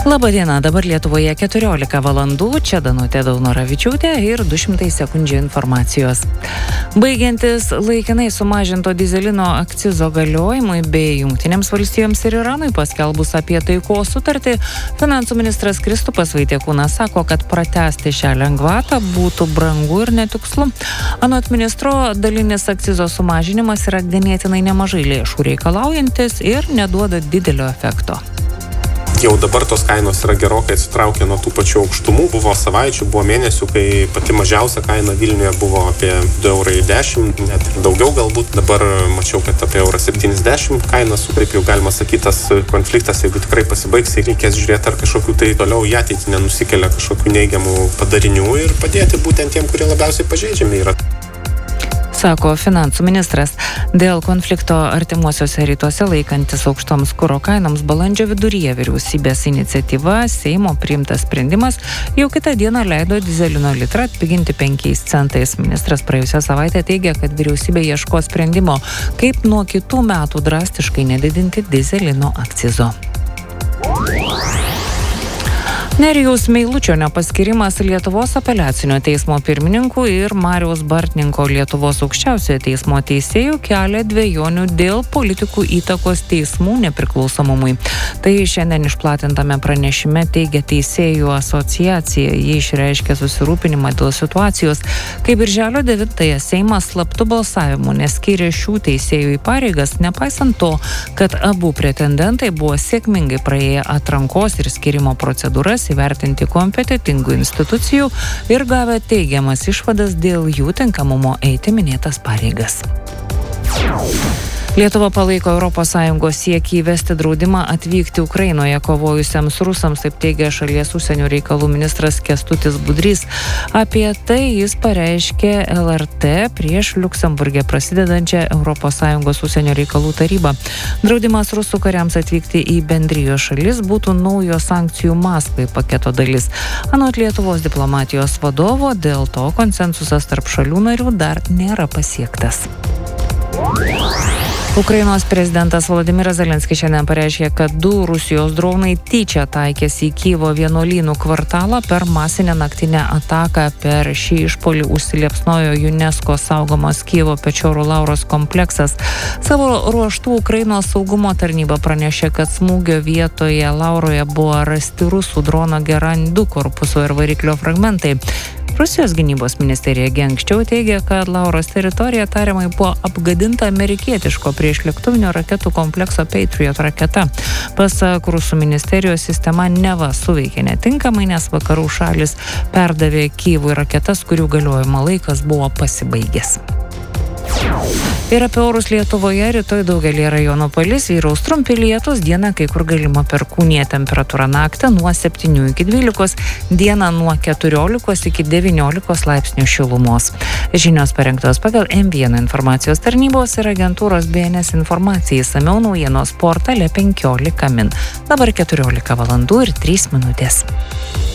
Labadiena, dabar Lietuvoje 14 valandų, čia Danutė Daunoravičiūtė ir 200 sekundžių informacijos. Baigiantis laikinai sumažinto dyzelino akcizo galiojimui bei Jungtinėms valstijoms ir Iranui paskelbus apie taikos sutartį, finansų ministras Kristupas Vaitiekūnas sako, kad pratęsti šią lengvatą būtų brangu ir netikslu. Anot ministro, dalinis akcizo sumažinimas yra ganėtinai nemažai lėšų reikalaujantis ir neduoda didelio efekto. Jau dabar tos kainos yra gerokai atsitraukę nuo tų pačių aukštumų. Buvo savaičių, buvo mėnesių, kai pati mažiausia kaina Vilniuje buvo apie 2,10 €, net ir daugiau galbūt. Dabar mačiau, kad apie 1,70 € kaina, kaip jau galima sakyti, tas konfliktas, jeigu tikrai pasibaigs, reikės žiūrėti, ar kažkokių tai toliau į ateitį nenusikelia kažkokių neigiamų padarinių ir padėti būtent tiem, kurie labiausiai pažeidžiami yra. Sako finansų ministras. Dėl konflikto artimuosiuose rytuose laikantis aukštoms kuro kainoms balandžio viduryje vyriausybės iniciatyva Seimo priimtas sprendimas jau kitą dieną leido dyzelino litrą atpiginti 5 centais. Ministras praėjusią savaitę teigė, kad vyriausybė ieško sprendimo, kaip nuo kitų metų drastiškai nedidinti dyzelino akcizo. Nerijaus Meilučio nepaskirimas Lietuvos apeliacinio teismo pirmininkų ir Mariaus Bartninko Lietuvos aukščiausiojo teismo teisėjų kelia dvejonių dėl politikų įtakos teismų nepriklausomumui. Tai šiandien išplatintame pranešime teigia Teisėjų asociacija. Jie išreiškė susirūpinimą dėl situacijos, kai birželio 9 Seimas slaptu balsavimu neskyrė šių teisėjų į pareigas, nepaisant to, kad abu pretendentai buvo sėkmingai praėję atrankos ir skyrimo procedūras, įvertinti kompetentingų institucijų ir gavę teigiamas išvadas dėl jų tinkamumo eiti minėtas pareigas. Lietuva palaiko ES siekį įvesti draudimą atvykti Ukrainoje kovojusiems rusams, taip teigia šalies užsienio reikalų ministras Kęstutis Budrys. Apie tai jis pareiškė LRT prieš Liuksemburge prasidedančią ES užsienio reikalų tarybą. Draudimas rusų kariams atvykti į bendrijos šalis būtų naujo sankcijų Maskvai paketo dalis. Anot Lietuvos diplomatijos vadovo, dėl to konsensusas tarp šalių narių dar nėra pasiektas. Ukrainos prezidentas Volodymyras Zelenskis šiandien pareiškė, kad 2 Rusijos dronai tyčia taikėsi į Kyjivo vienuolynų kvartalą per masinę naktinę ataką. Per šį išpuolį užsiliepsnojo UNESCO saugomos Kyjivo Pečorų Lauros kompleksas. Savo ruožtų Ukrainos saugumo tarnyba pranešė, kad smūgio vietoje Lauroje buvo rasti rusų drono Geran 2 korpuso ir variklio fragmentai. Rusijos gynybos ministerija anksčiau teigė, kad Lauros teritorija tariamai buvo apgadinta amerikietiško priešlėktuvinio raketų komplekso Patriot raketa. Pasak Rusų ministerijos, sistema neva suveikė netinkamai, nes vakarų šalis perdavė Kyjivui raketas, kurių galiojimo laikas buvo pasibaigęs. Ir apie orus Lietuvoje rytoj daugelį rajonų palis, vyraus trumpi lietūs, dieną kai kur galima perkūnija, temperatūra naktį nuo 7 iki 12, dieną nuo 14 iki 19 laipsnių šilumos. Žinios parengtos pagal M1 informacijos tarnybos ir agentūros BNS informacijai, išsamiau naujienos portale 15 min. Dabar 14 valandų ir 3 minutės.